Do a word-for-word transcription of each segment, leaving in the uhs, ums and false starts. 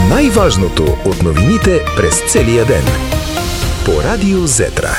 Най-важното от новините през целия ден. По Радио Зетра.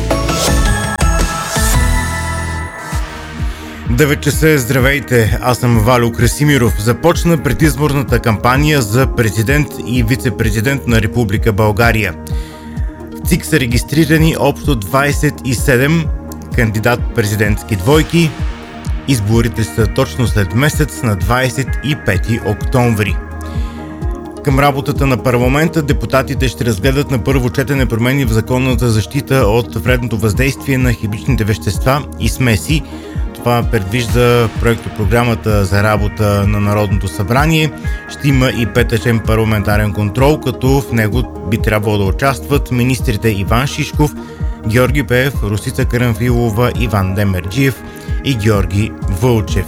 девет часа, здравейте, аз съм Валю Красимиров. Започна предизборната кампания за президент и вице-президент на Република България. В ЦИК са регистрирани общо двадесет и седем кандидат-президентски двойки. Изборите са точно след месец на двадесет и пети октомври. Към работата на парламента депутатите ще разгледат на първо четене промени в законната защита от вредното въздействие на химичните вещества и смеси. Това предвижда проектопрограмата за работа на Народното събрание. Ще има и петъчен парламентарен контрол, като в него би трябвало да участват министрите Иван Шишков, Георги Пеев, Росица Карамфилова, Иван Демерджиев и Георги Вълчев.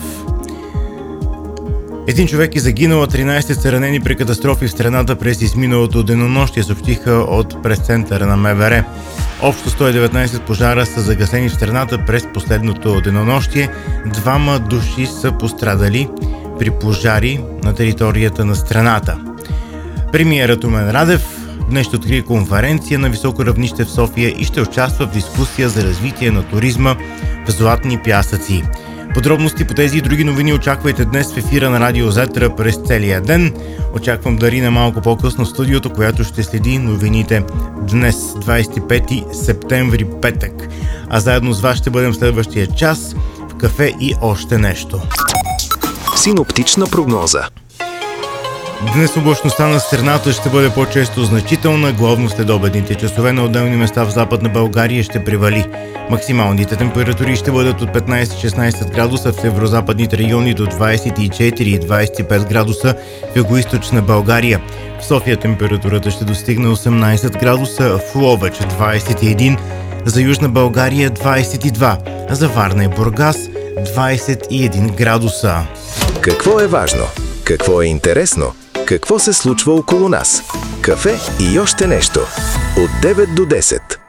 Един човек е загинал, а тринадесет са ранени при катастрофи в страната през изминалото денонощие, съобщиха от пресцентъра на МВР. Общо сто и деветнадесет пожара са загасени в страната през последното денонощие. Двама души са пострадали при пожари на територията на страната. Премиерът Румен Радев днес ще открие конференция на високо равнище в София и ще участва в дискусия за развитие на туризма в Златни пясъци. Подробности по тези и други новини очаквайте днес в ефира на Радио Зетра през целия ден. Очаквам Дарина малко по-късно в студиото, която ще следи новините днес, двадесет и пети септември, петък. А заедно с вас ще бъдем следващия час в кафе и още нещо. Синоптична прогноза. Днес облачността на страната ще бъде по-често значителна, главно след обедните часове на отделни места в Западна България ще превали. Максималните температури ще бъдат от петнадесет до шестнадесет градуса в северозападните райони до двадесет и четири до двадесет и пет градуса в югоизточна България. В София температурата ще достигне осемнадесет градуса, в Ловеч двадесет и един, за Южна България двадесет и два, а за Варна и Бургас двадесет и един градуса. Какво е важно? Какво е интересно? Какво се случва около нас? Кафе и още нещо. От девет до десет.